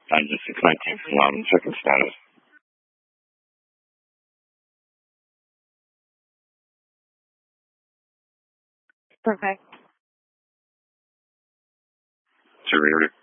Digest 619 from London, checking status. Perfect. Surveyor.